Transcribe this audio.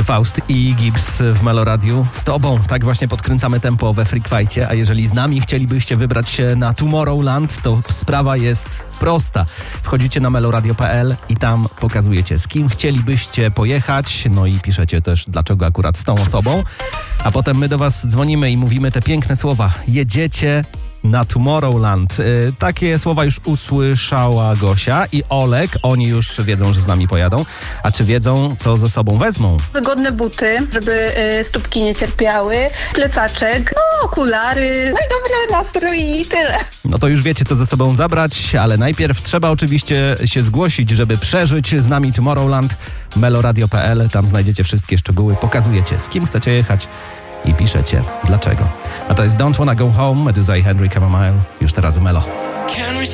Faust i Gibbs w Meloradiu. Z tobą tak właśnie podkręcamy tempo we Freak Fight'cie, a jeżeli z nami chcielibyście wybrać się na Tomorrowland, to sprawa jest prosta. Wchodzicie na meloradio.pl i tam pokazujecie, z kim chcielibyście pojechać, no i piszecie też, dlaczego akurat z tą osobą, a potem my do was dzwonimy i mówimy te piękne słowa. Jedziecie na Tomorrowland. Takie słowa już usłyszała Gosia i Olek. Oni już wiedzą, że z nami pojadą. A czy wiedzą, co ze sobą wezmą? Wygodne buty, żeby stópki nie cierpiały, plecaczek, okulary, no i dobry nastrój i tyle. No to już wiecie, co ze sobą zabrać, ale najpierw trzeba oczywiście się zgłosić, żeby przeżyć z nami Tomorrowland. meloradio.pl, tam znajdziecie wszystkie szczegóły, pokazujecie, z kim chcecie jechać i piszecie dlaczego. A to jest Don't Wanna Go Home, Meduza i Henry Camomile. Już teraz Melo.